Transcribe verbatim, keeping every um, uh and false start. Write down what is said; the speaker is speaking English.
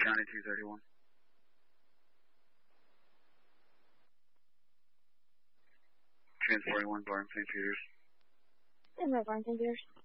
County two thirty-one. Trans forty-one, Barn Saint Peters. And Red Barn Saint Peters.